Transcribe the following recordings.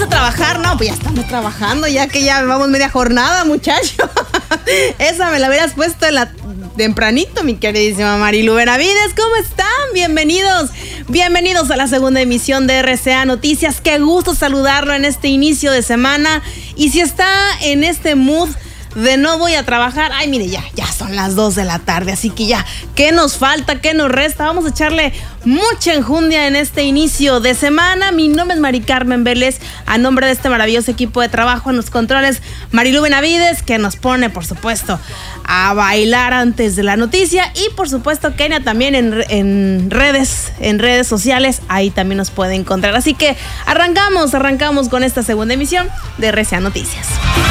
a trabajar, no, pues ya estamos trabajando, ya que ya vamos media jornada, muchacho. Esa me la hubieras puesto tempranito, mi queridísima Marilu Benavides. ¿Cómo están? Bienvenidos a la segunda emisión de RCA Noticias. Qué gusto saludarlo en este inicio de semana. Y si está en este mood de no voy a trabajar, ay, mire, ya son las 2 de la tarde, así que ya, ¿qué nos falta? ¿Qué nos resta? Vamos a echarle mucha enjundia en este inicio de semana. Mi nombre es Mari Carmen Vélez, a nombre de este maravilloso equipo de trabajo en los controles, Marilu Benavides, que nos pone, por supuesto, a bailar antes de la noticia, y por supuesto Kenia también en redes sociales, ahí también nos puede encontrar. Así que arrancamos con esta segunda emisión de RCA Noticias.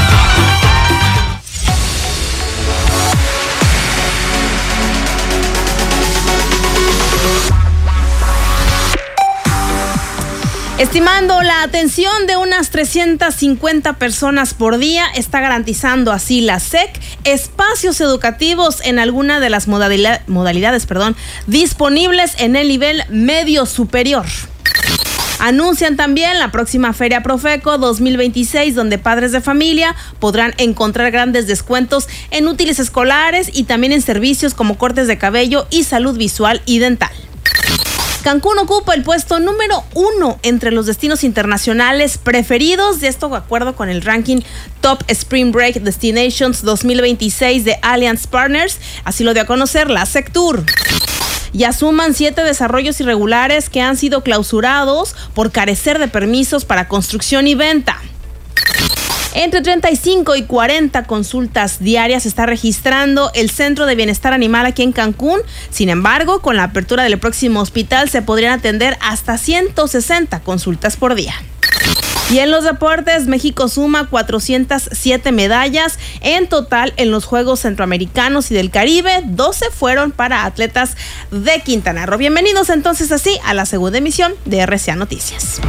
Estimando la atención de unas 350 personas por día, está garantizando así la SEC espacios educativos en alguna de las modalidades disponibles en el nivel medio superior. Anuncian también la próxima Feria Profeco 2026, donde padres de familia podrán encontrar grandes descuentos en útiles escolares y también en servicios como cortes de cabello y salud visual y dental. Cancún ocupa el puesto número 1 entre los destinos internacionales preferidos, de esto de acuerdo con el ranking Top Spring Break Destinations 2026 de Alliance Partners, así lo dio a conocer la Sectur. Ya suman 7 desarrollos irregulares que han sido clausurados por carecer de permisos para construcción y venta. Entre 35 y 40 consultas diarias se está registrando el Centro de Bienestar Animal aquí en Cancún. Sin embargo, con la apertura del próximo hospital se podrían atender hasta 160 consultas por día. Y en los deportes, México suma 407 medallas en total en los Juegos Centroamericanos y del Caribe. 12 fueron para atletas de Quintana Roo. Bienvenidos entonces así a la segunda emisión de RCA Noticias.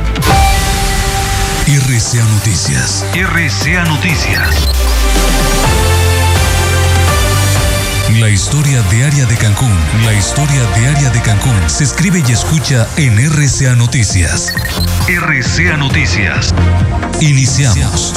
RCA Noticias. RCA Noticias. La historia diaria de Cancún. La historia diaria de Cancún se escribe y escucha en RCA Noticias. RCA Noticias. Iniciamos.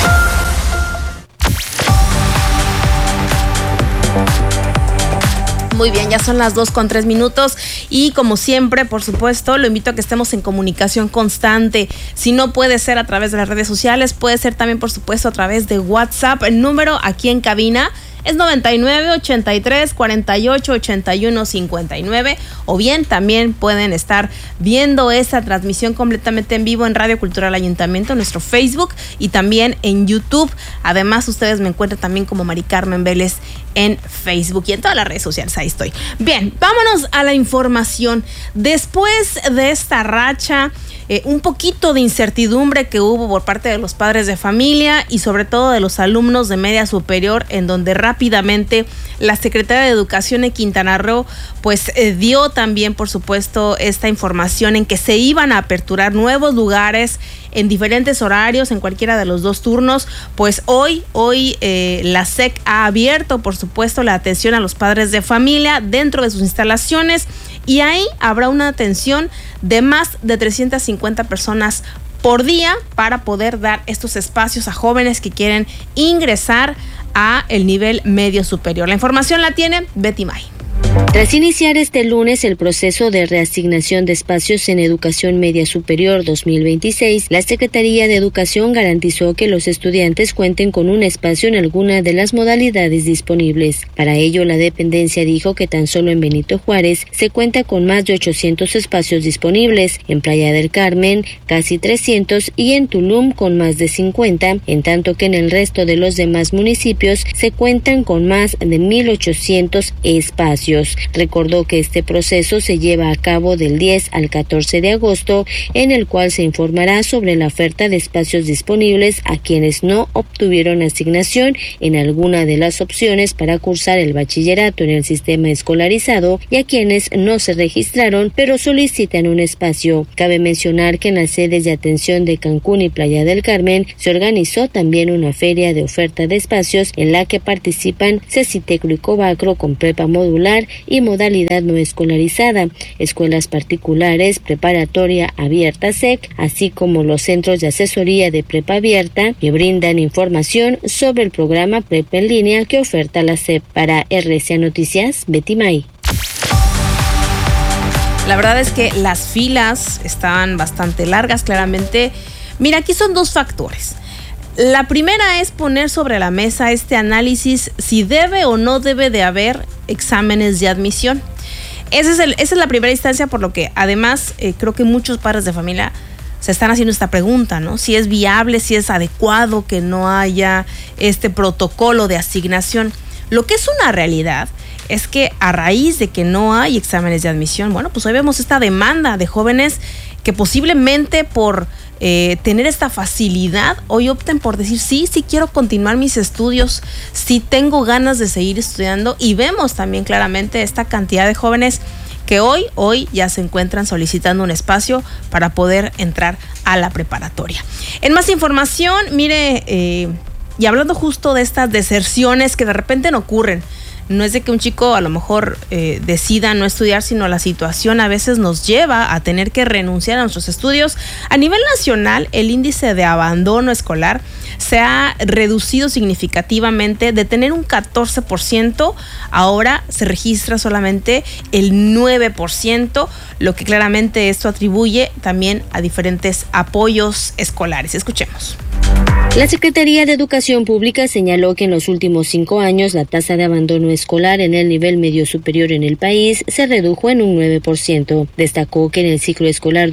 Muy bien, ya son las 2:03 y como siempre, por supuesto, lo invito a que estemos en comunicación constante. Si no puede ser a través de las redes sociales, puede ser también, por supuesto, a través de WhatsApp. El número aquí en cabina es 99 83 48 81 59, o bien también pueden estar viendo esta transmisión completamente en vivo en Radio Cultural Ayuntamiento, nuestro Facebook, y también en YouTube. Además, ustedes me encuentran también como Mari Carmen Vélez en Facebook y en todas las redes sociales, ahí estoy. Bien, vámonos a la información. Después de esta racha, un poquito de incertidumbre que hubo por parte de los padres de familia y sobre todo de los alumnos de media superior, en donde rápidamente la Secretaría de Educación de Quintana Roo pues dio también, por supuesto, esta información en que se iban a aperturar nuevos lugares en diferentes horarios, en cualquiera de los dos turnos. Pues hoy la SEC ha abierto, por supuesto, la atención a los padres de familia dentro de sus instalaciones, y ahí habrá una atención de más de 350 personas por día para poder dar estos espacios a jóvenes que quieren ingresar a el nivel medio superior. La información la tiene Betty May. Tras iniciar este lunes el proceso de reasignación de espacios en Educación Media Superior 2026, la Secretaría de Educación garantizó que los estudiantes cuenten con un espacio en alguna de las modalidades disponibles. Para ello, la dependencia dijo que tan solo en Benito Juárez se cuenta con más de 800 espacios disponibles, en Playa del Carmen casi 300 y en Tulum con más de 50, en tanto que en el resto de los demás municipios se cuentan con más de 1,800 espacios. Recordó que este proceso se lleva a cabo del 10 al 14 de agosto, en el cual se informará sobre la oferta de espacios disponibles a quienes no obtuvieron asignación en alguna de las opciones para cursar el bachillerato en el sistema escolarizado y a quienes no se registraron pero solicitan un espacio. Cabe mencionar que en las sedes de atención de Cancún y Playa del Carmen se organizó también una feria de oferta de espacios en la que participan Cecitecro y Covacro con prepa modular y y modalidad no escolarizada, escuelas particulares, preparatoria abierta SEC, así como los centros de asesoría de prepa abierta que brindan información sobre el programa Prepa en línea que oferta la SEP. Para RCA Noticias, Betty May. La verdad es que las filas estaban bastante largas, claramente. Mira, aquí son dos factores. La primera es poner sobre la mesa este análisis si debe o no debe de haber exámenes de admisión. Esa es la primera instancia, por lo que además creo que muchos padres de familia se están haciendo esta pregunta, ¿no? Si es viable, si es adecuado que no haya este protocolo de asignación. Lo que es una realidad es que a raíz de que no hay exámenes de admisión, bueno, pues hoy vemos esta demanda de jóvenes que posiblemente por tener esta facilidad, hoy opten por decir, sí quiero continuar mis estudios, sí tengo ganas de seguir estudiando, y vemos también claramente esta cantidad de jóvenes que hoy ya se encuentran solicitando un espacio para poder entrar a la preparatoria. En más información, mire, y hablando justo de estas deserciones que de repente no ocurren, no es de que un chico a lo mejor decida no estudiar, sino la situación a veces nos lleva a tener que renunciar a nuestros estudios. A nivel nacional, el índice de abandono escolar se ha reducido significativamente. De tener un 14%, ahora se registra solamente el 9%, lo que claramente esto atribuye también a diferentes apoyos escolares. Escuchemos. La Secretaría de Educación Pública señaló que en los últimos 5 años la tasa de abandono escolar en el nivel medio superior en el país se redujo en un 9%. Destacó que en el ciclo escolar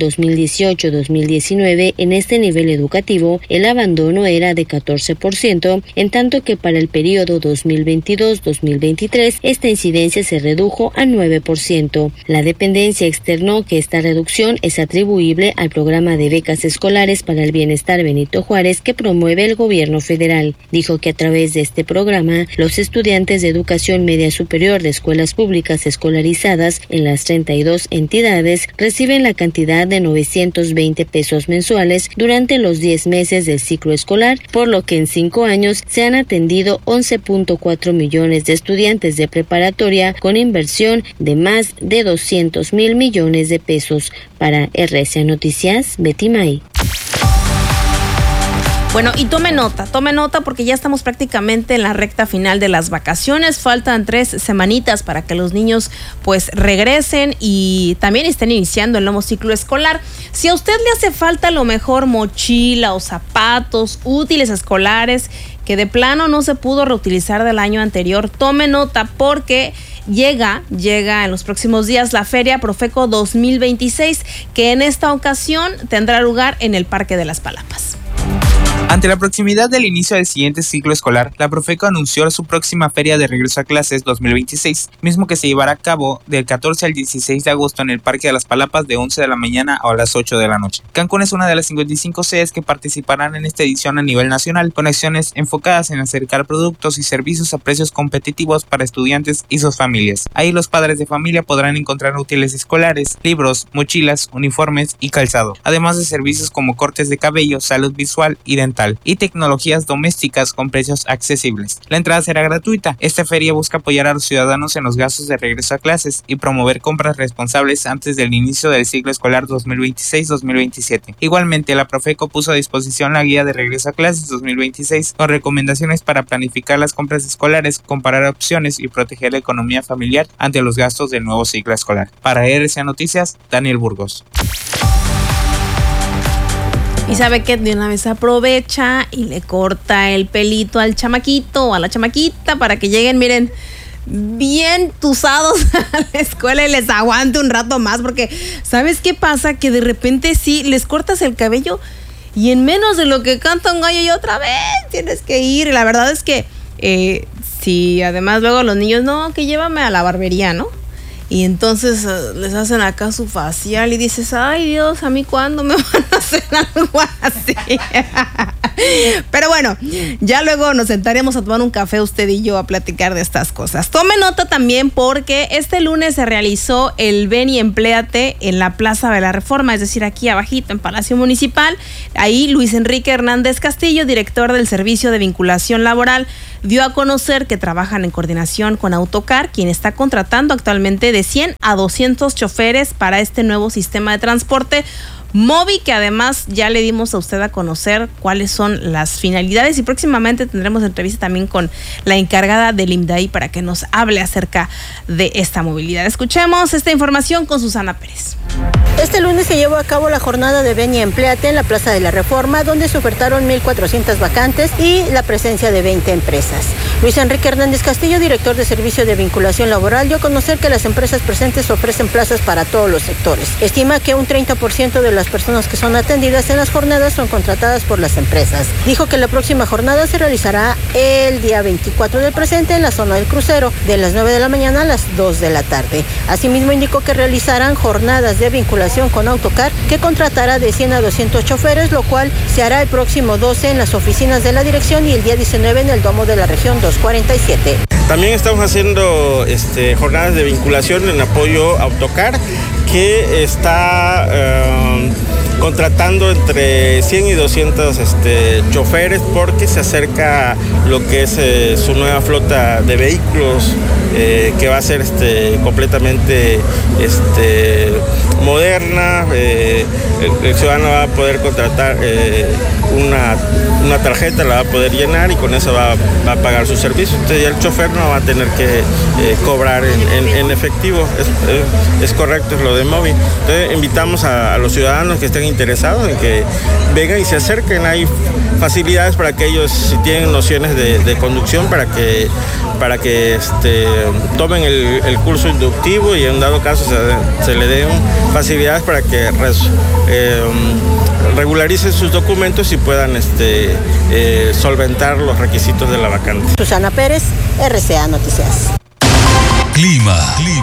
2018-2019, en este nivel educativo, el abandono era de 14%, en tanto que para el periodo 2022-2023, esta incidencia se redujo a 9%. La dependencia externó que esta reducción es atribuible al programa de becas escolares para el bienestar Benito Juárez que promueve el gobierno federal. Dijo que a través de este programa, los estudiantes de educación media superior de escuelas públicas escolarizadas en las 32 entidades reciben la cantidad de 920 pesos mensuales durante los 10 meses del ciclo escolar, por lo que en 5 años se han atendido 11.4 millones de estudiantes de preparatoria con inversión de más de 200,000 millones de pesos. Para RCA Noticias, Betty May. Bueno, y tome nota porque ya estamos prácticamente en la recta final de las vacaciones. Faltan 3 semanitas para que los niños pues regresen y también estén iniciando el nuevo ciclo escolar. Si a usted le hace falta a lo mejor mochila o zapatos, útiles escolares que de plano no se pudo reutilizar del año anterior, tome nota porque llega en los próximos días la Feria Profeco 2026, que en esta ocasión tendrá lugar en el Parque de las Palapas. Ante la proximidad del inicio del siguiente ciclo escolar, la Profeco anunció su próxima Feria de Regreso a Clases 2026, mismo que se llevará a cabo del 14 al 16 de agosto en el Parque de las Palapas de 11 de la mañana a las 8 de la noche. Cancún es una de las 55 sedes que participarán en esta edición a nivel nacional, con acciones enfocadas en acercar productos y servicios a precios competitivos para estudiantes y sus familias. Ahí los padres de familia podrán encontrar útiles escolares, libros, mochilas, uniformes y calzado, además de servicios como cortes de cabello, salud visual y dental y tecnologías domésticas con precios accesibles. La entrada será gratuita. Esta feria busca apoyar a los ciudadanos en los gastos de regreso a clases y promover compras responsables antes del inicio del ciclo escolar 2026-2027. Igualmente, la Profeco puso a disposición la guía de regreso a clases 2026 con recomendaciones para planificar las compras escolares, comparar opciones y proteger la economía familiar ante los gastos del nuevo ciclo escolar. Para RCA Noticias, Daniel Burgos. Y sabe que de una vez aprovecha y le corta el pelito al chamaquito o a la chamaquita para que lleguen, miren, bien tusados a la escuela y les aguante un rato más, porque ¿sabes qué pasa? Que de repente sí, les cortas el cabello y en menos de lo que canta un gallo y otra vez tienes que ir. Y la verdad es que sí, además luego los niños, no, que llévame a la barbería, ¿no? y entonces les hacen acá su facial y dices, ay Dios, ¿a mí cuándo me van a hacer algo así? Pero bueno, ya luego nos sentaremos a tomar un café usted y yo a platicar de estas cosas. Tome nota también porque este lunes se realizó el Ven y Empléate en la Plaza de la Reforma, es decir, aquí abajito en Palacio Municipal. Ahí Luis Enrique Hernández Castillo, director del Servicio de Vinculación Laboral, dio a conocer que trabajan en coordinación con Autocar, quien está contratando actualmente de 100 a 200 choferes para este nuevo sistema de transporte Movi, que además ya le dimos a usted a conocer cuáles son las finalidades, y próximamente tendremos entrevista también con la encargada del IMDAI para que nos hable acerca de esta movilidad. Escuchemos esta información con Susana Pérez. Este lunes se llevó a cabo la jornada de Ven y Empléate en la Plaza de la Reforma, donde se ofertaron 1,400 vacantes y la presencia de 20 empresas. Luis Enrique Hernández Castillo, director de Servicio de Vinculación Laboral, dio a conocer que las empresas presentes ofrecen plazas para todos los sectores. Estima que un 30% de las personas que son atendidas en las jornadas son contratadas por las empresas. Dijo que la próxima jornada se realizará el día 24 del presente en la zona del crucero, de las 9 de la mañana a las 2 de la tarde. Asimismo, indicó que realizarán jornadas de vinculación con Autocar, que contratará de 100 a 200 choferes, lo cual se hará el próximo 12 en las oficinas de la dirección y el día 19 en el Domo de la Región 247. También estamos haciendo jornadas de vinculación en apoyo a Autocar, que está contratando entre 100 y 200 choferes, porque se acerca lo que es su nueva flota de vehículos, que va a ser completamente moderna. El ciudadano va a poder contratar una tarjeta, la va a poder llenar y con eso va a pagar su servicio. Entonces ya el chofer no va a tener que cobrar en efectivo. Es correcto, es lo de Movi. Entonces invitamos a los ciudadanos que estén interesados en que vengan y se acerquen. Hay facilidades para que ellos, si tienen nociones de conducción, para que tomen el curso inductivo, y en dado caso se le den facilidades para que regularicen sus documentos y puedan solventar los requisitos de la vacante. Susana Pérez, RCA Noticias. Clima.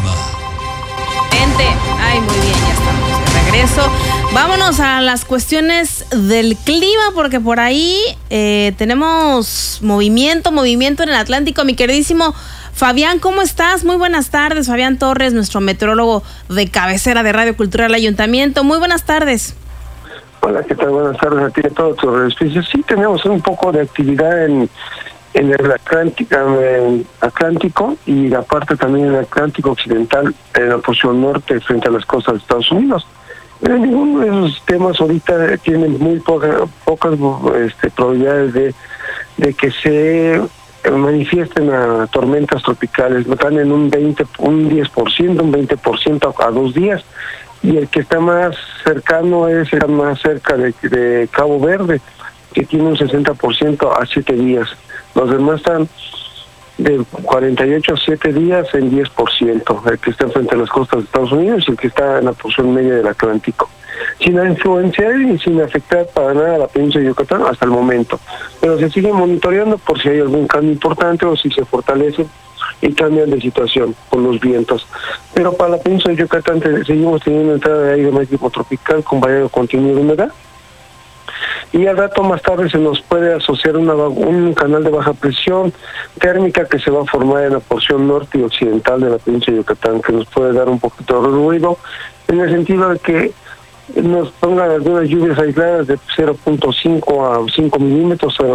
Ay, muy bien, ya estamos de regreso. Vámonos a las cuestiones del clima, porque por ahí tenemos movimiento en el Atlántico. Mi queridísimo Fabián, ¿cómo estás? Muy buenas tardes. Fabián Torres, nuestro meteorólogo de cabecera de Radio Cultura del Ayuntamiento. Muy buenas tardes. Hola, ¿qué tal? Buenas tardes a ti y a todos tus radioescuchas. Sí, tenemos un poco de actividad en el Atlántico y la parte también en el Atlántico Occidental, en la porción norte frente a las costas de Estados Unidos. Ninguno de esos sistemas ahorita tiene muy pocas probabilidades de que se manifiesten a tormentas tropicales. Están en un 10%, un 20% a 2 días. Y el que está más cercano es más cerca de Cabo Verde, que tiene un 60% a 7 días. Los demás están de 48 a 7 días en 10%, el que está frente a las costas de Estados Unidos y el que está en la porción media del Atlántico. Sin influenciar y sin afectar para nada a la península de Yucatán hasta el momento. Pero se sigue monitoreando por si hay algún cambio importante o si se fortalece y cambian de situación con los vientos. Pero para la península de Yucatán seguimos teniendo entrada de aire más tipo tropical con variado contenido de humedad. Y al rato más tarde se nos puede asociar un canal de baja presión térmica que se va a formar en la porción norte y occidental de la península de Yucatán, que nos puede dar un poquito de ruido, en el sentido de que nos pongan algunas lluvias aisladas de 0.5 a 5 milímetros, o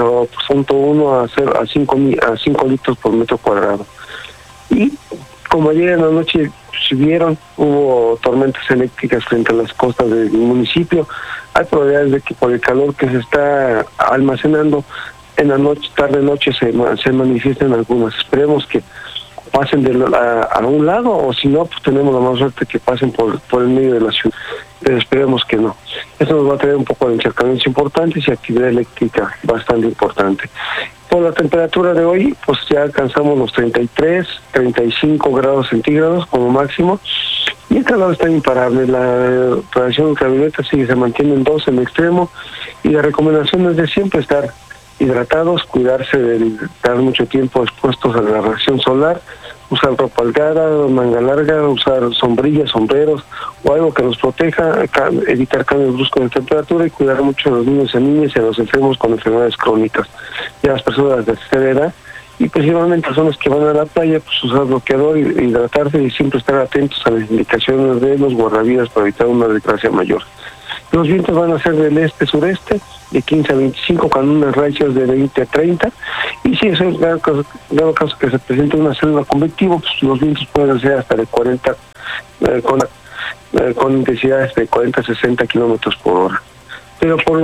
0.1 a 5 litros por metro cuadrado. Y como ayer en la noche hubo tormentas eléctricas frente a las costas del municipio, hay probabilidades de que por el calor que se está almacenando en la noche, tarde-noche, se manifiesten algunas. Esperemos que pasen a un lado, o si no, pues tenemos la más suerte que pasen por el medio de la ciudad. Pero esperemos que no. Eso nos va a traer un poco de encharcamientos importantes y actividad eléctrica bastante importante. Por la temperatura de hoy, pues ya alcanzamos los 33, 35 grados centígrados como máximo, y el calor está imparable. La radiación ultravioleta se mantiene en 2 en extremo, y la recomendación es de siempre estar hidratados, cuidarse de estar mucho tiempo expuestos a la radiación solar, usar ropa holgada, manga larga, usar sombrillas, sombreros o algo que nos proteja, evitar cambios bruscos de temperatura y cuidar mucho a los niños y niñas y a los enfermos con enfermedades crónicas y a las personas de tercera edad. Y principalmente personas que van a la playa, pues usar bloqueador, hidratarse y siempre estar atentos a las indicaciones de los guardavidas para evitar una desgracia mayor. Los vientos van a ser del este-sureste, de 15 a 25, con unas rachas de 20 a 30. Y si eso es dado caso que se presente una célula convectiva, pues los vientos pueden ser hasta de 40, con intensidades de 40 a 60 kilómetros por hora. Pero por